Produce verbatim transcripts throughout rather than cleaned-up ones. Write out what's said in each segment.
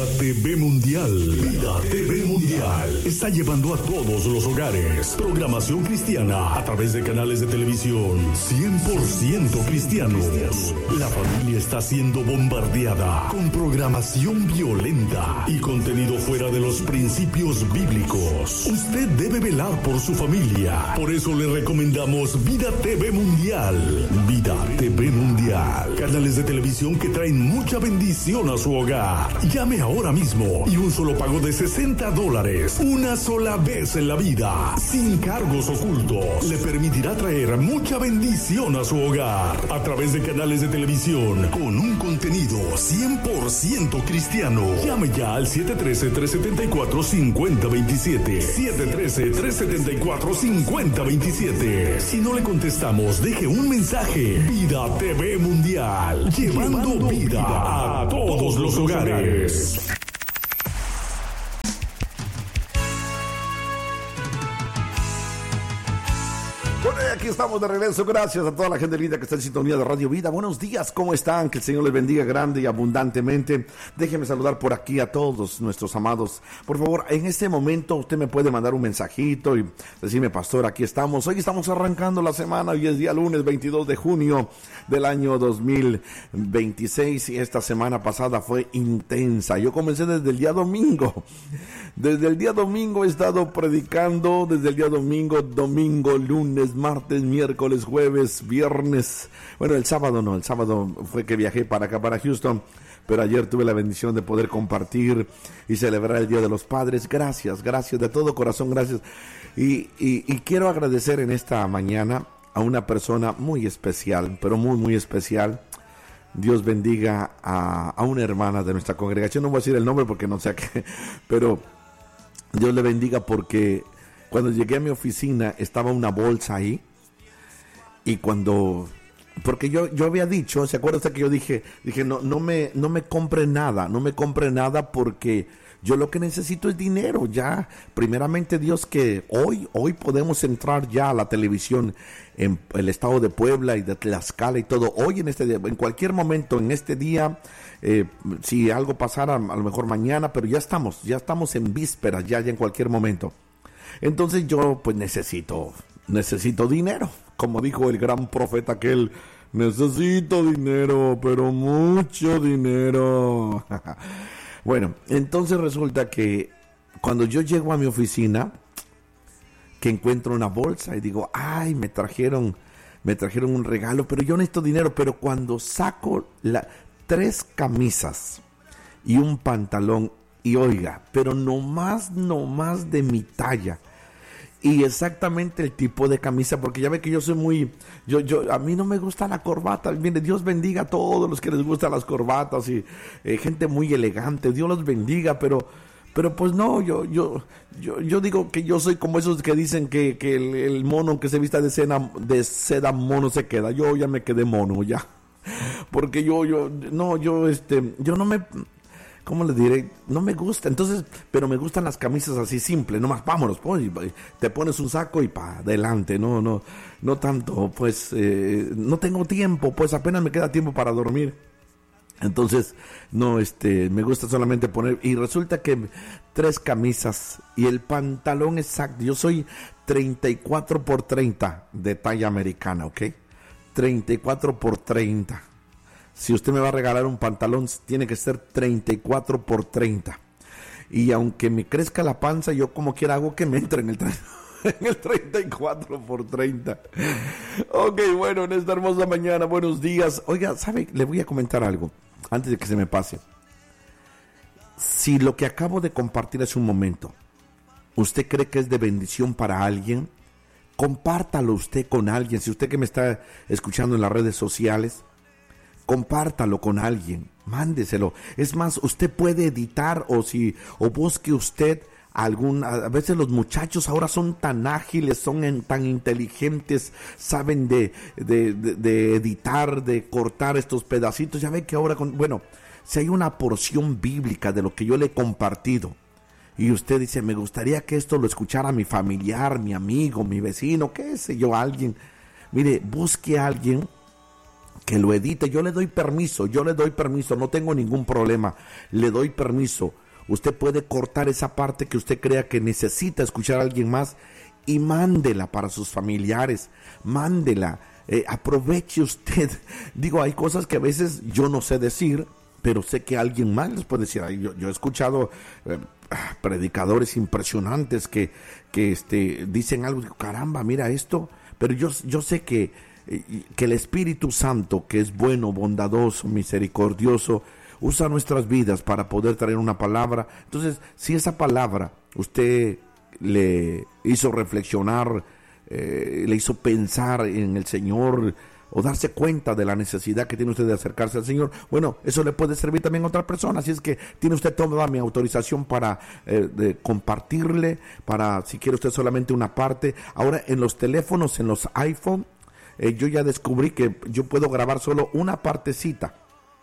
Vida T V Mundial. Vida T V Mundial está llevando a todos los hogares programación cristiana a través de canales de televisión cien por ciento cristianos. La familia está siendo bombardeada con programación violenta y contenido fuera de los principios bíblicos. Usted debe velar por su familia. Por eso le recomendamos Vida T V Mundial. Vida T V Mundial. Canales de televisión que traen mucha bendición a su hogar. Llame ahora mismo y un solo pago de sesenta dólares, una sola vez en la vida, sin cargos ocultos, le permitirá traer mucha bendición a su hogar a través de canales de televisión con un contenido cien por ciento cristiano. Llame ya al siete uno tres, tres siete cuatro, cinco cero dos siete. siete uno tres, tres siete cuatro, cinco cero dos siete. Si no le contestamos, deje un mensaje. Vida T V Mundial, llevando, llevando vida, vida a todos los hogares. Bueno, aquí estamos de regreso. Gracias a toda la gente linda que está en sintonía de Radio Vida. Buenos días, ¿cómo están? Que el Señor les bendiga grande y abundantemente. Déjenme saludar por aquí a todos nuestros amados. Por favor, en este momento usted me puede mandar un mensajito y decirme, pastor, aquí estamos. Hoy estamos arrancando la semana. Hoy es día lunes veintidós de junio del año dos mil veintiséis y esta semana pasada fue intensa. Yo comencé desde el día domingo. Desde el día domingo he estado predicando, desde el día domingo, domingo, lunes, martes, miércoles, jueves, viernes. Bueno, el sábado no, el sábado fue que viajé para acá, para Houston. Pero ayer tuve la bendición de poder compartir y celebrar el Día de los Padres. Gracias, gracias, de todo corazón, gracias. Y, y, y quiero agradecer en esta mañana a una persona muy especial, pero muy, muy especial. Dios bendiga a, a una hermana de nuestra congregación. No voy a decir el nombre porque no sé a qué, pero Dios le bendiga porque cuando llegué a mi oficina estaba una bolsa ahí. Y cuando... Porque yo, yo había dicho, ¿se acuerda usted que yo dije? Dije, no, no me, no me compre nada, no me compre nada porque yo lo que necesito es dinero, ya. Primeramente Dios, que hoy, hoy podemos entrar ya a la televisión en el estado de Puebla y de Tlaxcala y todo. Hoy en este día, en cualquier momento, en este día, eh, si algo pasara, a lo mejor mañana, pero ya estamos, ya estamos en vísperas, ya, ya en cualquier momento. Entonces yo pues necesito, necesito dinero. Como dijo el gran profeta aquel, necesito dinero, pero mucho dinero. Bueno, entonces resulta que cuando yo llego a mi oficina, que encuentro una bolsa y digo, ay, me trajeron, me trajeron un regalo, pero yo necesito dinero. Pero cuando saco la, tres camisas y un pantalón, y oiga, pero no más, no más de mi talla. Y exactamente el tipo de camisa, porque ya ve que yo soy muy, yo, yo, a mí no me gusta la corbata. Mire, Dios bendiga a todos los que les gustan las corbatas y eh, gente muy elegante. Dios los bendiga, pero, pero pues no, yo, yo, yo, yo digo que yo soy como esos que dicen que, que el, el mono que se vista de seda, de seda mono se queda. Yo ya me quedé mono ya, porque yo, yo, no, yo, este, yo no me. ¿Cómo le diré? No me gusta, entonces, pero me gustan las camisas así simples, nomás vámonos, pues, te pones un saco y pa, adelante, no, no, no tanto, pues, eh, no tengo tiempo, pues apenas me queda tiempo para dormir. Entonces, no, este, me gusta solamente poner, y resulta que tres camisas y el pantalón exacto, yo soy treinta y cuatro por treinta de talla americana, ¿ok? treinta y cuatro por treinta. Si usted me va a regalar un pantalón, tiene que ser treinta y cuatro por treinta. Y aunque me crezca la panza, yo como quiera hago que me entre en el, en el treinta y cuatro por treinta. Ok, bueno, en esta hermosa mañana, buenos días. Oiga, ¿sabe? Le voy a comentar algo antes de que se me pase. Si lo que acabo de compartir hace un momento, ¿usted cree que es de bendición para alguien? Compártalo usted con alguien. Si usted que me está escuchando en las redes sociales, compártalo con alguien, mándeselo. Es más, usted puede editar o si o busque usted algún, a veces los muchachos ahora son tan ágiles, son en, tan inteligentes, saben de, de, de, de editar, de cortar estos pedacitos. Ya ve que ahora, con, bueno, si hay una porción bíblica de lo que yo le he compartido y usted dice, me gustaría que esto lo escuchara mi familiar, mi amigo, mi vecino, qué sé yo, alguien. Mire, busque a alguien que lo edite. Yo le doy permiso, yo le doy permiso, no tengo ningún problema, le doy permiso. Usted puede cortar esa parte que usted crea que necesita escuchar a alguien más y mándela para sus familiares, mándela, eh, aproveche usted. Digo, hay cosas que a veces yo no sé decir, pero sé que alguien más les puede decir. Yo, yo he escuchado eh, predicadores impresionantes que, que este, dicen algo, digo, caramba, mira esto, pero yo, yo sé que, eh, que el Espíritu Santo, que es bueno, bondadoso, misericordioso, usa nuestras vidas para poder traer una palabra. Entonces, si esa palabra usted le hizo reflexionar, eh, le hizo pensar en el Señor, o darse cuenta de la necesidad que tiene usted de acercarse al Señor, bueno, eso le puede servir también a otra persona. Así es que tiene usted toda mi autorización para eh, de compartirle, para si quiere usted solamente una parte. Ahora en los teléfonos, en los iPhone, eh, yo ya descubrí que yo puedo grabar solo una partecita.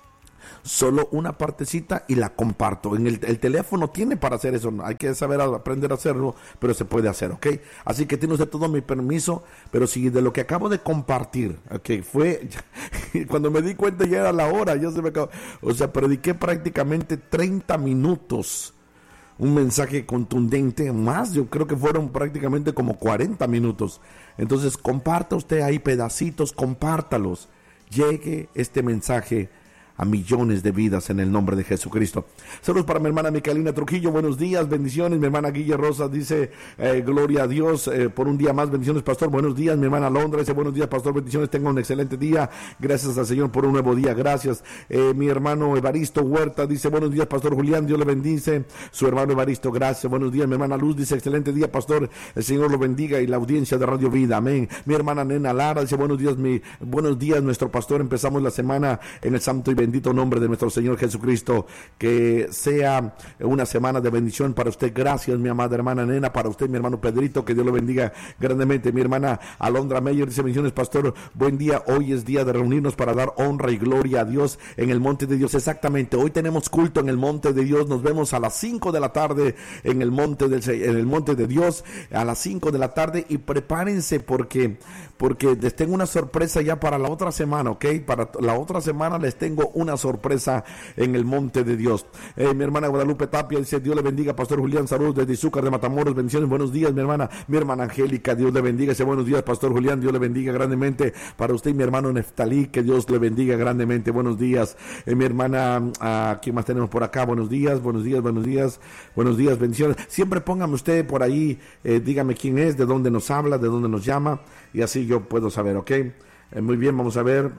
Solo una partecita y la comparto. En el, el teléfono tiene para hacer eso, hay que saber aprender a hacerlo, pero se puede hacer, ¿ok? Así que tiene usted todo mi permiso, pero si de lo que acabo de compartir, ok, fue, cuando me di cuenta ya era la hora, ya se me acabó, o sea, prediqué prácticamente treinta minutos, un mensaje contundente, más, yo creo que fueron prácticamente como cuarenta minutos. Entonces comparta usted ahí pedacitos, compártalos, llegue este mensaje a millones de vidas en el nombre de Jesucristo. Saludos para mi hermana Micaelina Trujillo, buenos días, bendiciones. Mi hermana Guille Rosa dice, eh, gloria a Dios eh, por un día más, bendiciones pastor, buenos días. Mi hermana Londra dice, buenos días pastor, bendiciones, tenga un excelente día, gracias al Señor por un nuevo día, gracias. Eh, mi hermano Evaristo Huerta dice, buenos días pastor Julián, Dios le bendice. Su hermano Evaristo, gracias, buenos días. Mi hermana Luz dice, excelente día pastor, el Señor lo bendiga y la audiencia de Radio Vida, amén. Mi hermana Nena Lara dice, buenos días, mi, buenos días nuestro pastor, empezamos la semana en el santo y bendito nombre de nuestro Señor Jesucristo, que sea una semana de bendición para usted. Gracias mi amada hermana Nena, para usted mi hermano Pedrito, que Dios lo bendiga grandemente. Mi hermana Alondra Meyer dice, bendiciones pastor, buen día, hoy es día de reunirnos para dar honra y gloria a Dios en el monte de Dios. Exactamente, hoy tenemos culto en el monte de Dios, nos vemos a las cinco de la tarde en el monte del, en el monte de Dios, a las cinco de la tarde, y prepárense porque porque les tengo una sorpresa ya para la otra semana, ¿ok? Para la otra semana les tengo una sorpresa en el monte de Dios. Eh, mi hermana Guadalupe Tapia dice, Dios le bendiga, pastor Julián, saludos desde Izúcar de Matamoros, bendiciones, buenos días, mi hermana, mi hermana Angélica, Dios le bendiga, dice, buenos días, pastor Julián, Dios le bendiga grandemente, para usted y mi hermano Neftalí, que Dios le bendiga grandemente, buenos días. Eh, mi hermana, uh, ¿quién más tenemos por acá? Buenos días, buenos días, buenos días, buenos días, bendiciones. Siempre póngame usted por ahí, eh, dígame quién es, de dónde nos habla, de dónde nos llama, y así yo puedo saber, ¿ok? Eh, muy bien, vamos a ver.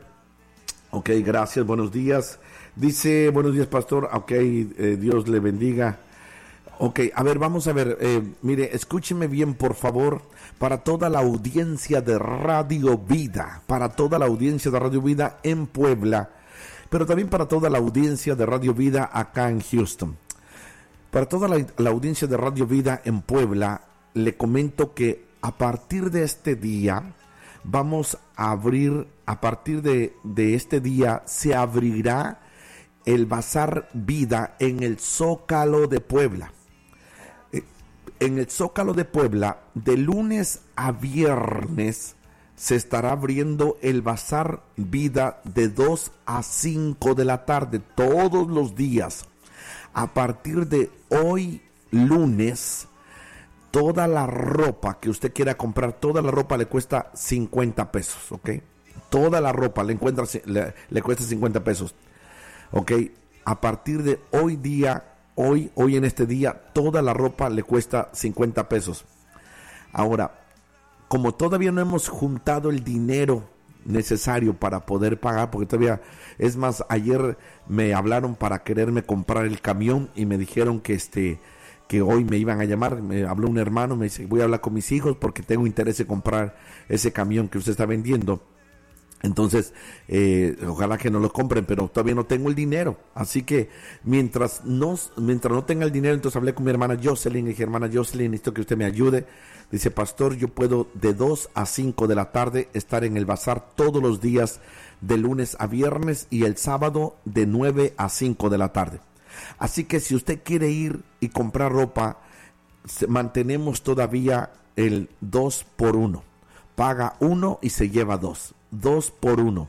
Ok, gracias, buenos días. Dice, buenos días, pastor. Ok, eh, Dios le bendiga. Ok, a ver, vamos a ver. Eh, mire, escúcheme bien, por favor. Para toda la audiencia de Radio Vida, para toda la audiencia de Radio Vida en Puebla, pero también para toda la audiencia de Radio Vida acá en Houston. Para toda la, la audiencia de Radio Vida en Puebla, le comento que a partir de este día, vamos a abrir, a partir de, de este día, se abrirá el Bazar Vida en el Zócalo de Puebla. Eh, en el Zócalo de Puebla, de lunes a viernes, se estará abriendo el Bazar Vida de dos a cinco de la tarde, todos los días. A partir de hoy, lunes, toda la ropa que usted quiera comprar, toda la ropa le cuesta cincuenta pesos, ¿ok? Toda la ropa le, encuentra, le, le cuesta cincuenta pesos, ¿ok? A partir de hoy día, hoy, hoy en este día, toda la ropa le cuesta cincuenta pesos. Ahora, como todavía no hemos juntado el dinero necesario para poder pagar, porque todavía, es más, ayer me hablaron para quererme comprar el camión y me dijeron que este... que hoy me iban a llamar, me habló un hermano, me dice, voy a hablar con mis hijos porque tengo interés en comprar ese camión que usted está vendiendo. Entonces, eh, ojalá que no lo compren, pero todavía no tengo el dinero. Así que mientras no, mientras no tenga el dinero, entonces hablé con mi hermana Jocelyn, y dije, hermana Jocelyn, necesito que usted me ayude. Dice, pastor, yo puedo de dos a cinco de la tarde estar en el bazar todos los días, de lunes a viernes, y el sábado de nueve a cinco de la tarde. Así que si usted quiere ir y comprar ropa, mantenemos todavía el dos por uno. Paga uno y se lleva dos. Dos por uno.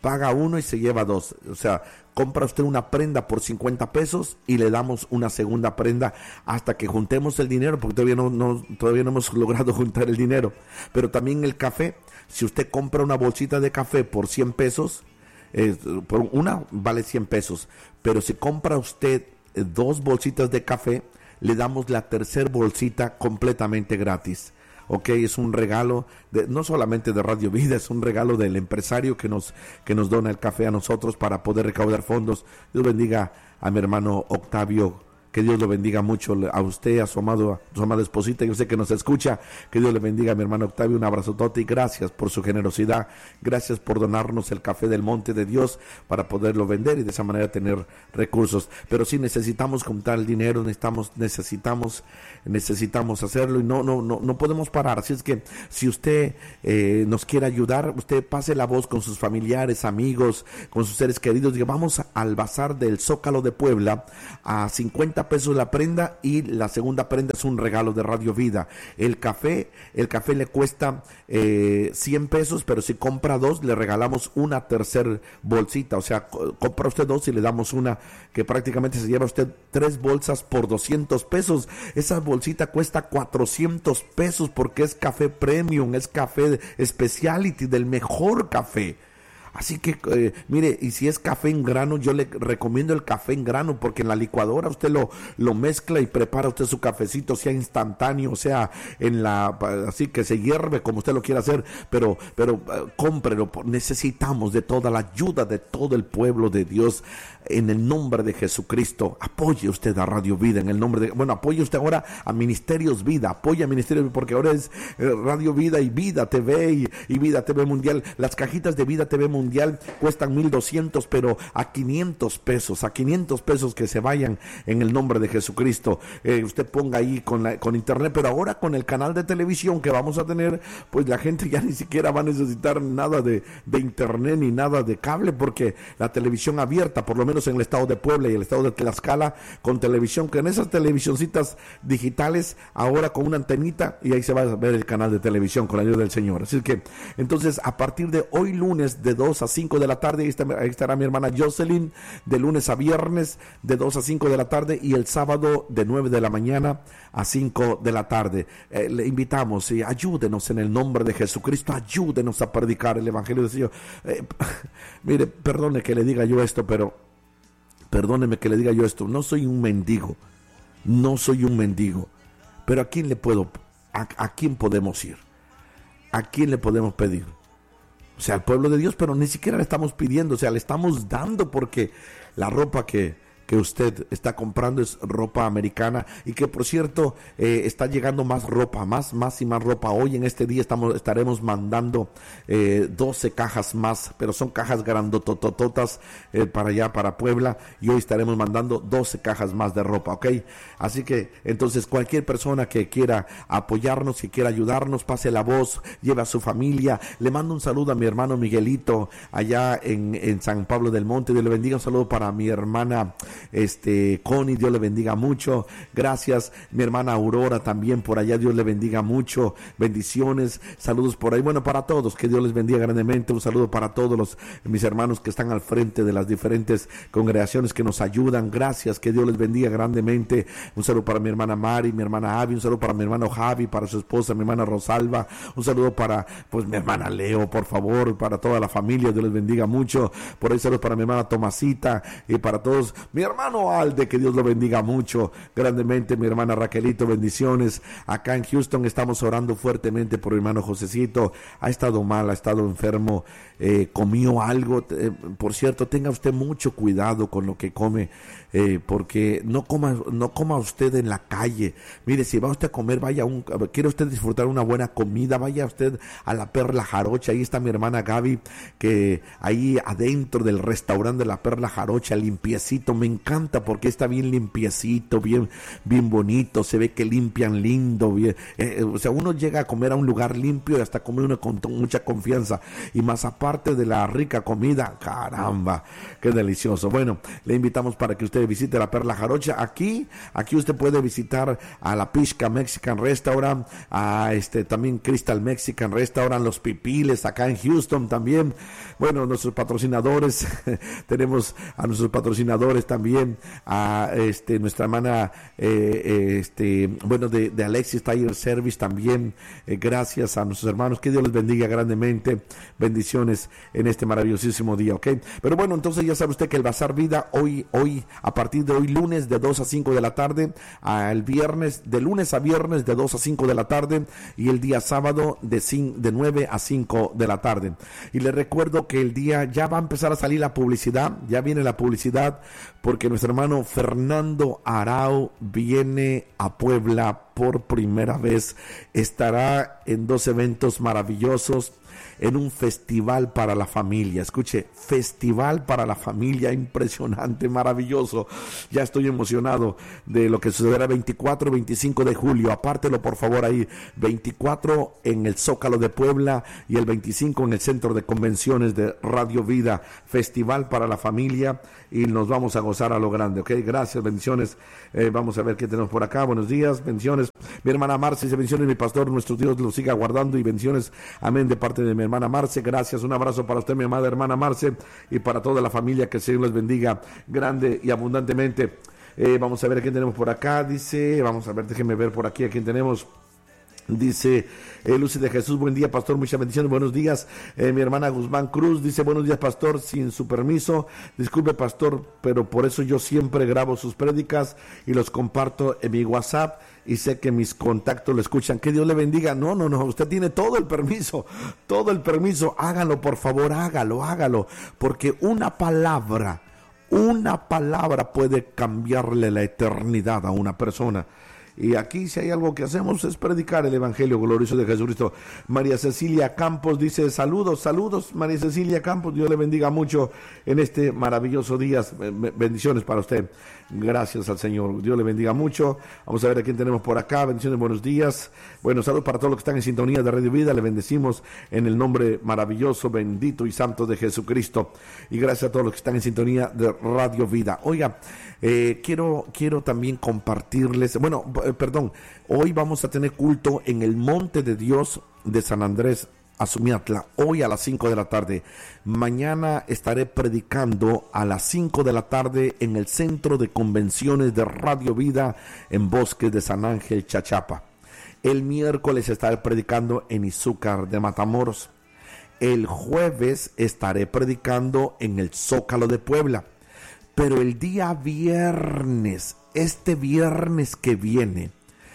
paga uno y se lleva dos. O sea, compra usted una prenda por cincuenta pesos y le damos una segunda prenda hasta que juntemos el dinero, porque todavía no, no, todavía no hemos logrado juntar el dinero. Pero también el café, si usted compra una bolsita de café por cien pesos, eh, por una vale cien pesos, pero si compra usted eh, dos bolsitas de café, le damos la tercera bolsita completamente gratis. Ok, es un regalo, de, no solamente de Radio Vida, es un regalo del empresario que nos, que nos dona el café a nosotros para poder recaudar fondos. Dios bendiga a mi hermano Octavio, que Dios lo bendiga mucho a usted, a su amado, a su amada esposita, yo sé que nos escucha, que Dios le bendiga a mi hermano Octavio, un abrazotote y gracias por su generosidad, gracias por donarnos el café del monte de Dios para poderlo vender y de esa manera tener recursos. Pero sí necesitamos juntar el dinero, necesitamos, necesitamos, necesitamos hacerlo y no, no, no, no podemos parar. Así es que si usted eh, nos quiere ayudar, usted pase la voz con sus familiares, amigos, con sus seres queridos, diga, vamos al bazar del Zócalo de Puebla a cincuenta pesos la prenda y la segunda prenda es un regalo de Radio Vida. El café, el café le cuesta eh, cien pesos, pero si compra dos le regalamos una tercera bolsita, o sea, co- compra usted dos y le damos una que prácticamente se lleva usted tres bolsas por doscientos pesos. Esa bolsita cuesta cuatrocientos pesos porque es café premium, es café speciality del mejor café. Así que, eh, mire, y si es café en grano, yo le recomiendo el café en grano, porque en la licuadora usted lo, lo mezcla y prepara usted su cafecito, sea instantáneo, sea en la, así que se hierve como usted lo quiera hacer, pero, pero uh, cómprelo, necesitamos de toda la ayuda de todo el pueblo de Dios. En el nombre de Jesucristo, apoye usted a Radio Vida, en el nombre de, bueno, apoye usted ahora a Ministerios Vida, apoya a Ministerios Vida, porque ahora es eh, Radio Vida y Vida T V y, y Vida T V Mundial. Las cajitas de Vida T V Mundial cuestan mil doscientos, pero a quinientos pesos, a quinientos pesos que se vayan en el nombre de Jesucristo. Eh, usted ponga ahí con, la, con internet, pero ahora con el canal de televisión que vamos a tener, pues la gente ya ni siquiera va a necesitar nada de, de internet ni nada de cable, porque la televisión abierta, por lo menos en el estado de Puebla y el estado de Tlaxcala, con televisión, que en esas televisioncitas digitales, ahora con una antenita, y ahí se va a ver el canal de televisión con la ayuda del Señor. Así que, entonces, a partir de hoy lunes, de dos a cinco de la tarde, ahí, está, ahí estará mi hermana Jocelyn, de lunes a viernes, de dos a cinco de la tarde, y el sábado, de nueve de la mañana a cinco de la tarde. Eh, le invitamos, y ayúdenos en el nombre de Jesucristo, ayúdenos a predicar el Evangelio del Señor. Eh, mire, perdone que le diga yo esto, pero Perdóneme que le diga yo esto, no soy un mendigo, no soy un mendigo, pero ¿a quién le puedo, a, a quién podemos ir? ¿A quién le podemos pedir? O sea, al pueblo de Dios, pero ni siquiera le estamos pidiendo, o sea, le estamos dando, porque la ropa que, que usted está comprando es ropa americana, y que por cierto eh, está llegando más ropa, más, más y más ropa. Hoy en este día estamos, estaremos mandando eh, doce cajas más, pero son cajas grandototototas eh, para allá, para Puebla, y hoy estaremos mandando doce cajas más de ropa, ¿ok? Así que entonces cualquier persona que quiera apoyarnos, que quiera ayudarnos, pase la voz, lleve a su familia. Le mando un saludo a mi hermano Miguelito allá en, en San Pablo del Monte, Dios le bendiga. Un saludo para mi hermana Este, Connie, Dios le bendiga mucho. Gracias, mi hermana Aurora también por allá, Dios le bendiga mucho. Bendiciones, saludos por ahí. Bueno, para todos, que Dios les bendiga grandemente. Un saludo para todos los mis hermanos que están al frente de las diferentes congregaciones que nos ayudan. Gracias, que Dios les bendiga grandemente. Un saludo para mi hermana Mari, mi hermana Avi, un saludo para mi hermano Javi, para su esposa, mi hermana Rosalba. Un saludo para, pues, mi hermana Leo, por favor, para toda la familia, Dios les bendiga mucho. Por ahí saludos para mi hermana Tomasita y para todos. Mi hermano Alde, que Dios lo bendiga mucho, grandemente. Mi hermana Raquelito, bendiciones. Acá en Houston estamos orando fuertemente por mi hermano Josecito. Ha estado mal, ha estado enfermo, eh, comió algo. Eh, por cierto, tenga usted mucho cuidado con lo que come, eh, porque no coma, no coma usted en la calle. Mire, si va usted a comer, vaya un, quiere usted disfrutar una buena comida, vaya usted a la Perla Jarocha. Ahí está mi hermana Gaby, que ahí adentro del restaurante de la Perla Jarocha, limpiecito, me encanta porque está bien limpiecito, bien, bien bonito, se ve que limpian lindo, bien, eh, o sea, uno llega a comer a un lugar limpio y hasta come uno con mucha confianza, y más aparte de la rica comida, caramba, qué delicioso. Bueno, le invitamos para que usted visite la Perla Jarocha. Aquí, aquí usted puede visitar a la Pishka Mexican Restaurant, a este también Crystal Mexican Restaurant, Los Pipiles, acá en Houston también. Bueno, nuestros patrocinadores, tenemos a nuestros patrocinadores también, a este nuestra hermana, eh, este, bueno, de, de Alexis Tire Service también, eh, gracias a nuestros hermanos, que Dios les bendiga grandemente, bendiciones en este maravillosísimo día, ¿ok? Pero bueno, entonces ya sabe usted que el Bazar Vida, hoy, hoy, a partir de hoy lunes, de dos a cinco de la tarde, al viernes, de lunes a viernes, de dos a cinco de la tarde, y el día sábado, de, cinco, de nueve a cinco de la tarde. Y le recuerdo que el día ya va a empezar a salir la publicidad, ya viene la publicidad, porque nuestro hermano Fernando Arau viene a Puebla por primera vez. Estará en dos eventos maravillosos, en un festival para la familia. Escuche, festival para la familia, impresionante, maravilloso. Ya estoy emocionado de lo que sucederá veinticuatro y veinticinco de julio. Apártelo por favor ahí, veinticuatro en el Zócalo de Puebla y el veinticinco en el Centro de Convenciones de Radio Vida. Festival para la familia y nos vamos a gozar a lo grande, ¿ok? Gracias, bendiciones. Eh, vamos a ver qué tenemos por acá. Buenos días, bendiciones. Mi hermana Marce dice: bendiciones, mi pastor, nuestro Dios lo siga guardando, y bendiciones, amén, de parte de mi hermana Marce. Gracias, un abrazo para usted, mi amada hermana Marce, y para toda la familia, que el Señor les bendiga grande y abundantemente. Eh, vamos a ver a quién tenemos por acá. Dice, vamos a ver, déjenme ver por aquí a quién tenemos. Dice eh, Lucy de Jesús: buen día, pastor, muchas bendiciones, buenos días. Eh, mi hermana Guzmán Cruz dice: buenos días, pastor, sin su permiso, disculpe, pastor, pero por eso yo siempre grabo sus prédicas y los comparto en mi WhatsApp, y sé que mis contactos lo escuchan. Que Dios le bendiga. No, no, no, usted tiene todo el permiso, todo el permiso. Hágalo, por favor, hágalo, hágalo, porque una palabra, una palabra puede cambiarle la eternidad a una persona. Y aquí, si hay algo que hacemos, es predicar el evangelio glorioso de Jesucristo. María Cecilia Campos dice: saludos, saludos, María Cecilia Campos, Dios le bendiga mucho en este maravilloso día. Bendiciones para usted. Gracias al Señor, Dios le bendiga mucho. Vamos a ver a quién tenemos por acá. Bendiciones, buenos días. Bueno, saludos para todos los que están en sintonía de Radio Vida. Le bendecimos en el nombre maravilloso, bendito y santo de Jesucristo. Y gracias a todos los que están en sintonía de Radio Vida. Oiga, eh, quiero, quiero también compartirles, bueno, eh, perdón, hoy vamos a tener culto en el Monte de Dios de San Andrés Azumiatla, hoy a las cinco de la tarde. Mañana estaré predicando a las cinco de la tarde en el Centro de Convenciones de Radio Vida en Bosques de San Ángel, Chachapa. El miércoles estaré predicando en Izúcar de Matamoros. El jueves estaré predicando en el Zócalo de Puebla. Pero el día viernes, este viernes que viene,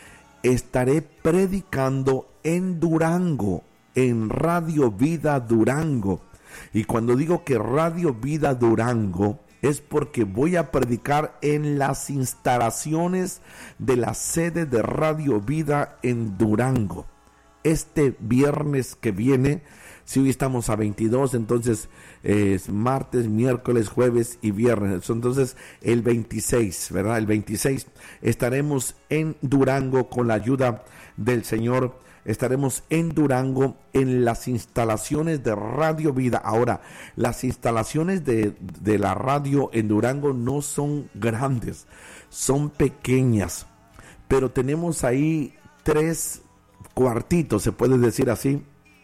estaré predicando en Durango, en Radio Vida Durango. Y cuando digo que Radio Vida Durango, es porque voy a predicar en las instalaciones de la sede de Radio Vida en Durango. Este viernes que viene, si hoy estamos a veintidós, entonces eh, es martes, miércoles, jueves y viernes. Entonces el veintiséis, ¿verdad? El veintiséis estaremos en Durango con la ayuda del Señor. Estaremos en Durango en las instalaciones de Radio Vida. Ahora, las instalaciones de, de la radio en Durango no son grandes, son pequeñas, pero tenemos ahí tres cuartitos, se puede decir así,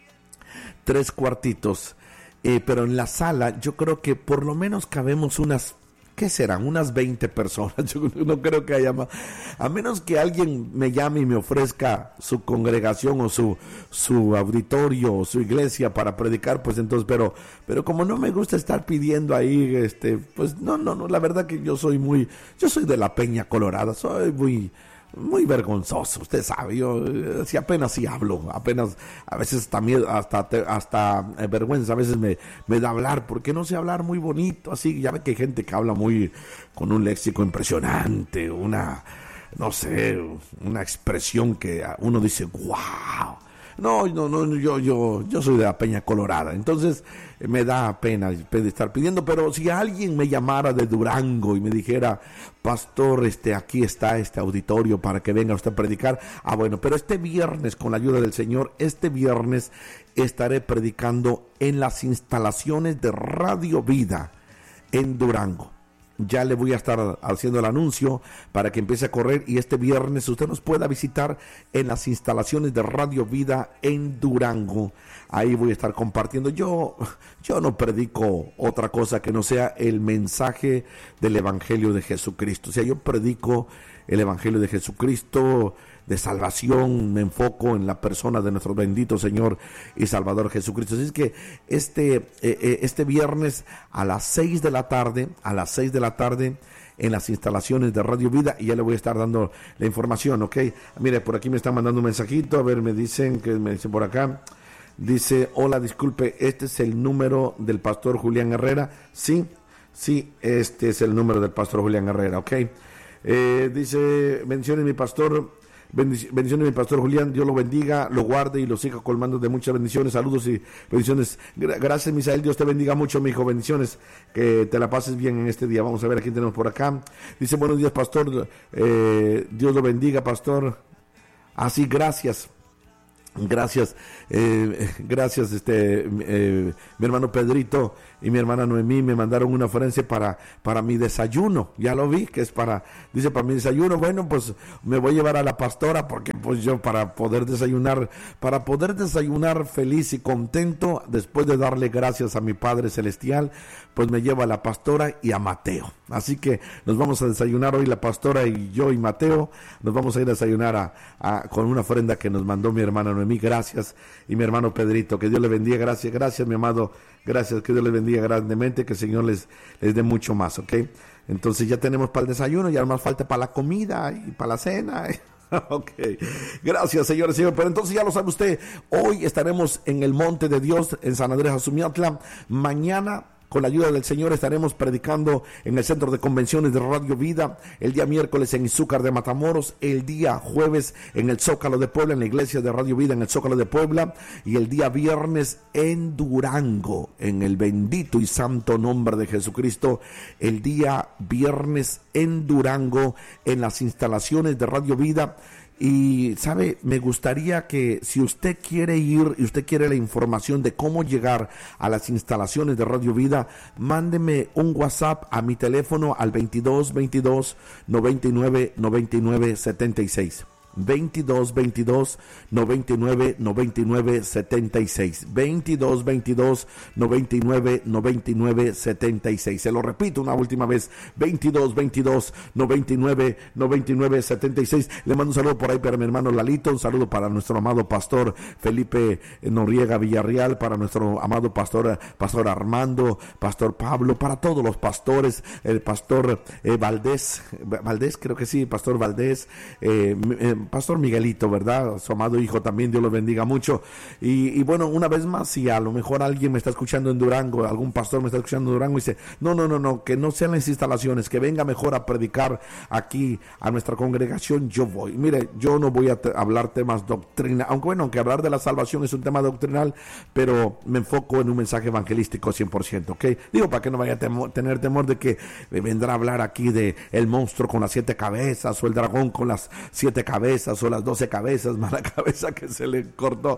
tres cuartitos, eh, pero en la sala yo creo que por lo menos cabemos unas, ¿qué serán? Unas veinte personas. Yo no creo que haya más, a menos que alguien me llame y me ofrezca su congregación o su, su auditorio o su iglesia para predicar, pues entonces, pero, pero como no me gusta estar pidiendo ahí, este, pues no, no, no, la verdad que yo soy muy, yo soy de la Peña Colorada, soy muy, muy vergonzoso, usted sabe, yo eh, si apenas si hablo, apenas, a veces también hasta, hasta eh, vergüenza a veces me, me da hablar, porque no sé hablar muy bonito, así, ya ve que hay gente que habla muy, con un léxico impresionante, una, no sé, una expresión que uno dice, wow, No, no, no, yo, yo, yo soy de la Peña Colorada, entonces eh, me da pena estar pidiendo, pero si alguien me llamara de Durango y me dijera, pastor, este, aquí está este auditorio para que venga usted a predicar, ah bueno, pero este viernes, con la ayuda del Señor, este viernes estaré predicando en las instalaciones de Radio Vida en Durango. Ya le voy a estar haciendo el anuncio para que empiece a correr, y este viernes usted nos pueda visitar en las instalaciones de Radio Vida en Durango. Ahí voy a estar compartiendo. Yo, yo no predico otra cosa que no sea el mensaje del Evangelio de Jesucristo. O sea, yo predico el Evangelio de Jesucristo de salvación, me enfoco en la persona de nuestro bendito Señor y Salvador Jesucristo. Así es que este, eh, este viernes a las seis de la tarde, a las seis de la tarde, en las instalaciones de Radio Vida, y ya le voy a estar dando la información, ¿ok? Mire, por aquí me están mandando un mensajito, a ver, me dicen, que me dicen por acá, dice, hola, disculpe, ¿este es el número del pastor Julián Herrera? Sí, sí, este es el número del pastor Julián Herrera, ¿ok? Eh, dice, bendiciones mi pastor, bendiciones mi pastor Julián, Dios lo bendiga, lo guarde y lo siga colmando de muchas bendiciones, saludos y bendiciones. Gracias Misael, Dios te bendiga mucho mi hijo, bendiciones, que te la pases bien en este día. Vamos a ver a quién tenemos por acá. Dice, buenos días pastor, eh, Dios lo bendiga pastor. Así, gracias. Gracias, eh, gracias, este, eh, mi hermano Pedrito y mi hermana Noemí me mandaron una ofrenda para, para mi desayuno, ya lo vi, que es para, dice para mi desayuno. Bueno, pues me voy a llevar a la pastora, porque pues yo para poder desayunar, para poder desayunar feliz y contento, después de darle gracias a mi Padre Celestial, pues me llevo a la pastora y a Mateo. Así que nos vamos a desayunar hoy la pastora y yo y Mateo, nos vamos a ir a desayunar a, a, con una ofrenda que nos mandó mi hermana Noemí. Gracias, y mi hermano Pedrito, que Dios le bendiga. Gracias, gracias mi amado, gracias, que Dios le bendiga grandemente, que el Señor les, les dé mucho más, ¿ok? Entonces ya tenemos para el desayuno, ya más falta para la comida y para la cena. Ok, gracias señores, señores. Pero entonces ya lo sabe usted, hoy estaremos en el Monte de Dios en San Andrés Azumiautla. Mañana, con la ayuda del Señor, estaremos predicando en el Centro de Convenciones de Radio Vida, el día miércoles en Izúcar de Matamoros, el día jueves en el Zócalo de Puebla, en la iglesia de Radio Vida en el Zócalo de Puebla, y el día viernes en Durango, en el bendito y santo nombre de Jesucristo, el día viernes en Durango, en las instalaciones de Radio Vida. Y sabe, me gustaría que si usted quiere ir y usted quiere la información de cómo llegar a las instalaciones de Radio Vida, mándeme un WhatsApp a mi teléfono al veintidós veintidós noventa y nueve noventa y nueve setenta y seis. veintidós veintidós noventa y nueve noventa y nueve setenta y seis. veintidós veintidós noventa y nueve noventa y nueve setenta y seis. Se lo repito una última vez, veintidós veintidós noventa y nueve noventa y nueve setenta y seis. Le mando un saludo por ahí para mi hermano Lalito, un saludo para nuestro amado pastor Felipe Noriega Villarreal, para nuestro amado pastor pastor Armando, pastor Pablo, para todos los pastores, el pastor eh, Valdés, Valdés creo que sí, pastor Valdés, eh, eh pastor Miguelito, ¿verdad? Su amado hijo también, Dios los bendiga mucho. Y, y bueno, una vez más, si a lo mejor alguien me está escuchando en Durango, algún pastor me está escuchando en Durango y dice, no, no, no, no, que no sean las instalaciones, que venga mejor a predicar aquí a nuestra congregación, yo voy. Mire, yo no voy a te- hablar temas doctrina, aunque bueno, aunque hablar de la salvación es un tema doctrinal, pero me enfoco en un mensaje evangelístico cien por ciento, ¿ok? Digo, para que no vaya a temo- tener temor de que me vendrá a hablar aquí de el monstruo con las siete cabezas, o el dragón con las siete cabezas, o las doce cabezas, más la cabeza que se le cortó.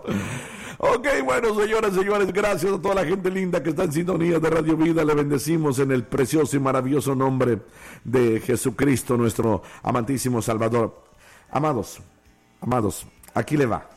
Ok, bueno, señoras y señores, gracias a toda la gente linda que está en sintonía de Radio Vida. Le bendecimos en el precioso y maravilloso nombre de Jesucristo, nuestro amantísimo Salvador. Amados, amados, aquí le va.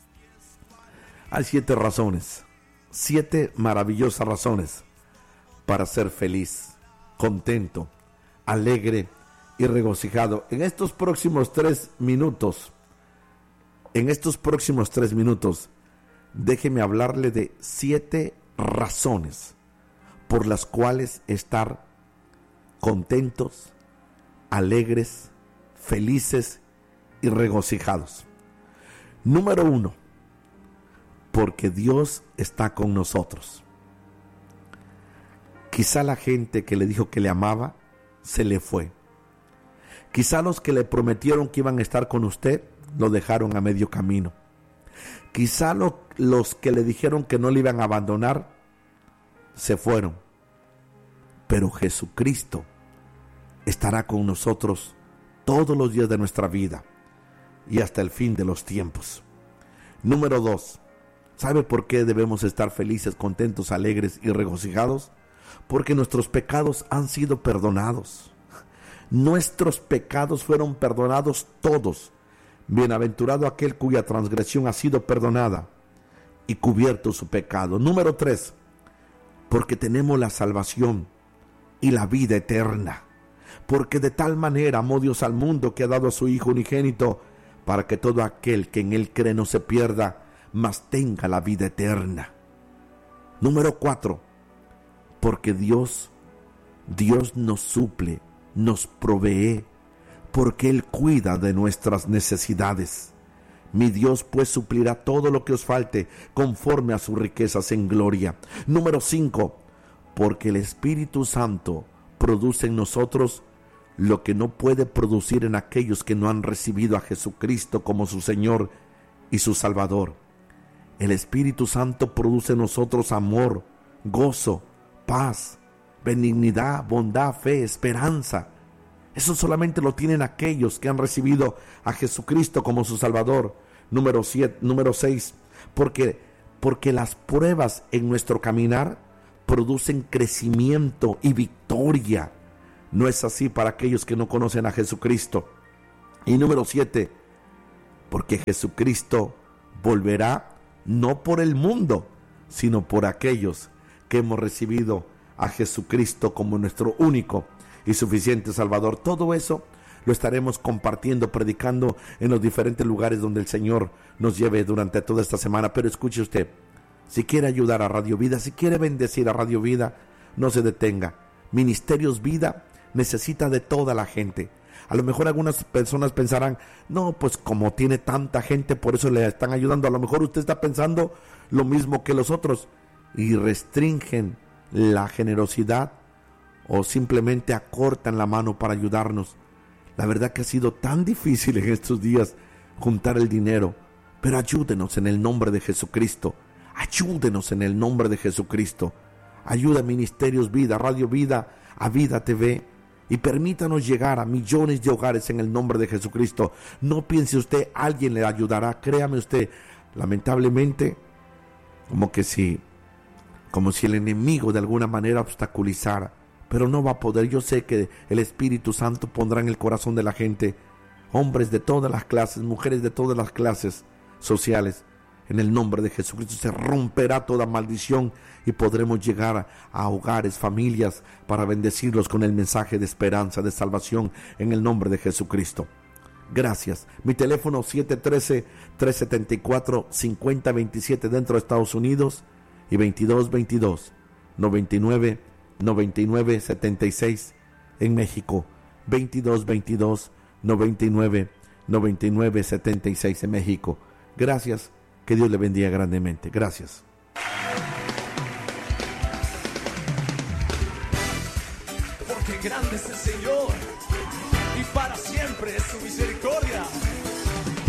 Hay siete razones, siete maravillosas razones para ser feliz, contento, alegre y regocijado. En estos próximos tres minutos, en estos próximos tres minutos, déjeme hablarle de siete razones por las cuales estar contentos, alegres, felices y regocijados. Número uno, porque Dios está con nosotros. Quizá la gente que le dijo que le amaba se le fue. Quizá los que le prometieron que iban a estar con usted lo dejaron a medio camino. Quizá lo, los que le dijeron que no le iban a abandonar se fueron, pero Jesucristo estará con nosotros todos los días de nuestra vida y hasta el fin de los tiempos. Número dos, ¿sabe por qué debemos estar felices, contentos, alegres y regocijados? Porque nuestros pecados han sido perdonados. Nuestros pecados fueron perdonados todos. Bienaventurado aquel cuya transgresión ha sido perdonada y cubierto su pecado. Número tres, porque tenemos la salvación y la vida eterna. Porque de tal manera amó Dios al mundo que ha dado a su Hijo unigénito, para que todo aquel que en él cree no se pierda, mas tenga la vida eterna. Número cuatro, porque Dios, Dios nos suple, nos provee, porque Él cuida de nuestras necesidades. Mi Dios pues suplirá todo lo que os falte, conforme a sus riquezas en gloria. Número cinco, porque el Espíritu Santo produce en nosotros lo que no puede producir en aquellos que no han recibido a Jesucristo como su Señor y su Salvador. El Espíritu Santo produce en nosotros amor, gozo, paz, benignidad, bondad, fe, esperanza. Eso solamente lo tienen aquellos que han recibido a Jesucristo como su Salvador. Número siete, número seis, porque, porque las pruebas en nuestro caminar producen crecimiento y victoria. No es así para aquellos que no conocen a Jesucristo. Y número siete, porque Jesucristo volverá no por el mundo, sino por aquellos que hemos recibido a Jesucristo como nuestro único y suficiente Salvador. Todo eso lo estaremos compartiendo, predicando en los diferentes lugares donde el Señor nos lleve durante toda esta semana. Pero escuche usted, si quiere ayudar a Radio Vida, si quiere bendecir a Radio Vida, no se detenga. Ministerios Vida necesita de toda la gente. A lo mejor algunas personas pensarán, no, pues como tiene tanta gente, por eso le están ayudando. A lo mejor usted está pensando lo mismo que los otros y restringen la generosidad o simplemente acortan la mano para ayudarnos. La verdad que ha sido tan difícil en estos días juntar el dinero, pero ayúdenos en el nombre de Jesucristo. Ayúdenos en el nombre de Jesucristo. Ayuda a Ministerios Vida, Radio Vida, a Vida T V, y permítanos llegar a millones de hogares en el nombre de Jesucristo. No piense usted, alguien le ayudará. Créame usted, lamentablemente, como que si, como si el enemigo de alguna manera obstaculizara, pero no va a poder. Yo sé que el Espíritu Santo pondrá en el corazón de la gente, hombres de todas las clases, mujeres de todas las clases sociales. En el nombre de Jesucristo se romperá toda maldición y podremos llegar a hogares, familias, para bendecirlos con el mensaje de esperanza, de salvación, en el nombre de Jesucristo. Gracias. Mi teléfono siete uno tres, tres siete cuatro, cinco cero dos siete dentro de Estados Unidos y veintidós veintidós, noventa y nueve, noventa y nueve, setenta y seis en México. veintidós veintidós, noventa y nueve, noventa y nueve, setenta y seis en México. Gracias. Que Dios le bendiga grandemente. Gracias. Porque grande es el Señor.